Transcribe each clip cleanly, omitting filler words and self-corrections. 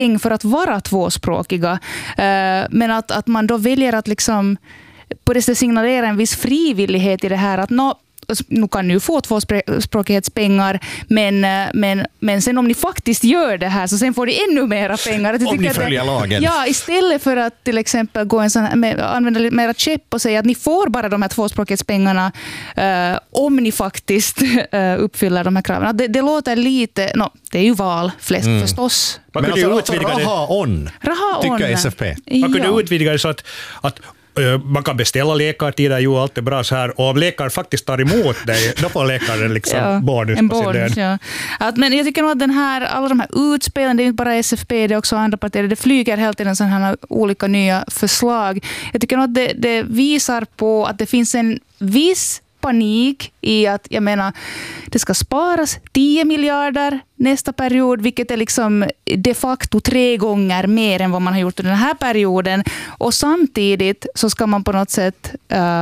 för att vara tvåspråkiga. Men att man då väljer att liksom på det sättet signalera en viss frivillighet i det här, att nu kan ni ju få tvåspråkighetspengar, men sen om ni faktiskt gör det här så sen får ni ännu mera pengar. Om ni följer lagen. Ja, istället för att till exempel gå använda lite mera käpp och säga att ni får bara de här tvåspråkighetspengarna om ni faktiskt uppfyller de här kraven. Det låter lite, det är ju valfläsk förstås. Men alltså, raha-on, tycker SFP. Man kunde utvidga det så att man kan beställa läkartider, ju allt är bra så här. Och om läkaren faktiskt tar emot dig, då får läkaren liksom bonus på sin lön. Ja. Men jag tycker nog att alla de här utspelen, det är inte bara SFP, det är också andra partier. Det flyger helt tiden sådana här olika nya förslag. Jag tycker nog att det visar på att det finns en viss panik i att, jag menar, det ska sparas 10 miljarder nästa period, vilket är liksom de facto 3 gånger mer än vad man har gjort under den här perioden. Och samtidigt så ska man på något sätt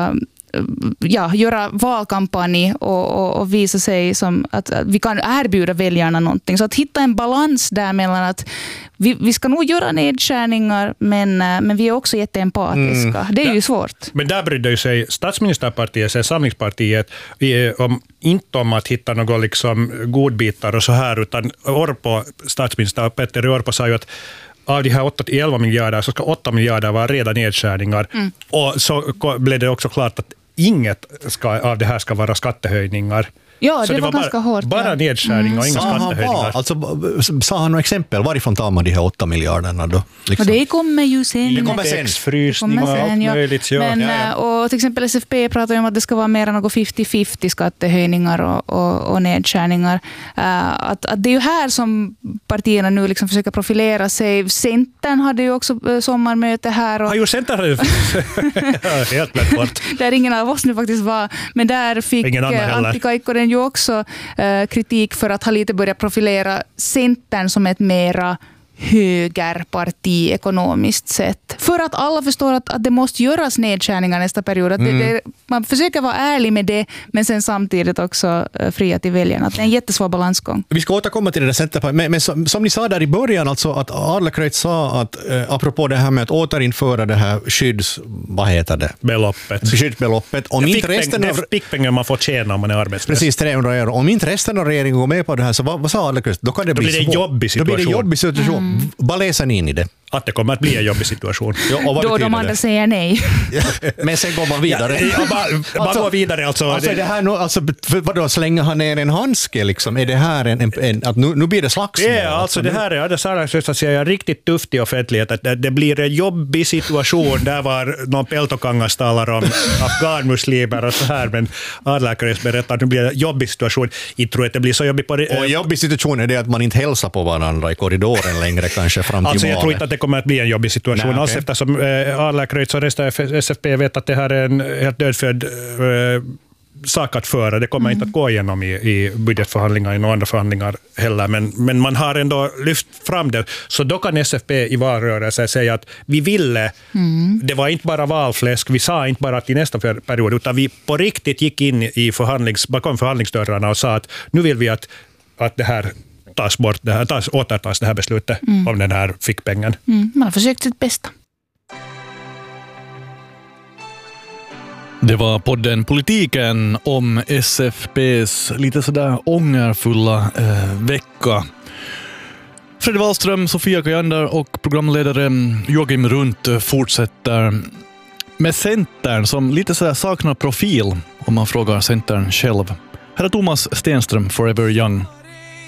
göra valkampanj och visa sig som att vi kan erbjuda väljarna någonting. Så att hitta en balans där mellan att vi ska nog göra nedskärningar, men vi är också jätteempatiska. Det är ju svårt. Men där brydde ju sig statsministerpartiet, Samlingspartiet, inte om att hitta några liksom godbitar och så här, utan statsminister Petteri Orpo sa ju att av de här 8-11 miljarder så ska 8 miljarder vara reda nedskärningar. Och så blev det också klart att inget av det här ska vara skattehöjningar. Ja, så det var ganska hårt. Bara nedskärning och inga skattehöjningar. Sa han några exempel? Varifrån tar man de här 8 miljarderna då? Liksom? Och det kommer ju sen. Det kommer sen. Frysning och allt möjligt. Ja. Men, och till exempel SFP pratar ju om att det ska vara mer än något 50-50 skattehöjningar och nedskärningar. Att det är ju här som partierna nu liksom försöker profilera sig. Centern hade ju också sommarmöte här. Har ju Centern helt lätt bort. Där ingen av oss nu faktiskt var. Men där fick Antti Kaikkonen ju också kritik för att ha lite börjat profilera Centern som ett mera högerparti ekonomiskt sett. För att alla förstår att det måste göras nedskärningar nästa period. Att man försöker vara ärlig med det, men sen samtidigt också fria till väljarna. Det är en jättesvår balansgång. Vi ska återkomma till det där Centerpartiet. Men som ni sa där i början, alltså att Adlercreutz sa att apropå det här med att återinföra det här skyddsbeloppet. Om inte resten av fickpengar man får tjäna om man är arbetslös. Precis, 300 euro. Om inte resten av regeringen går med på det här, så vad sa Adlercreutz? Då kan det bli en jobbig situation. Då blir det jobbig situation. Vad läser ni in i det? Att det kommer att bli en jobbig situation. Då de andra säger nej. Men sen går man vidare. Man går vidare alltså. Alltså det här nu, alltså vadå, slänger han ner en handske liksom? Är det här att nu blir det slagsmål? Ja, alltså det här är så att säga riktigt tufft i offentlighet att det blir en jobbig situation där var någon peltokangas talar om afghanmuslimer och så här, men Adlercreutz berättar att det blir en jobbig situation. Jag tror att det blir så jobbig på det. Och jobbig situation är det att man inte hälsar på varandra i korridoren längre kanske fram till jag tror inte att det kommer att bli en jobbig situation. Nej, okay. Eftersom Adlercreutz och resten av SFP vet att det här är en helt dödfödd sak att föra. Det kommer inte att gå igenom i budgetförhandlingar, i några andra förhandlingar heller. Men man har ändå lyft fram det. Så då kan SFP i valrörelsen säga att vi ville, det var inte bara valfläsk, vi sa inte bara att i nästa period, utan vi på riktigt gick in i bakom förhandlingsdörrarna och sa att nu vill vi att det här återtas det här beslutet om den här fickpengen. Man har försökt sitt bästa. Det var podden Politiken om SFP:s lite sådär ångerfulla vecka. Fredrik Wallström, Sofia Kajander och programledare Joakim Runt fortsätter med Centern som lite sådär saknar profil om man frågar Centern själv. Här är Thomas Stenström, Forever Young.